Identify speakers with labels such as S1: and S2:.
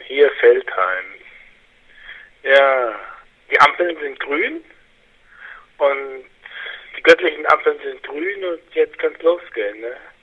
S1: Hier Feldheim. Ja, die Ampeln sind grün und die göttlichen Ampeln sind grün und jetzt kann's losgehen, ne?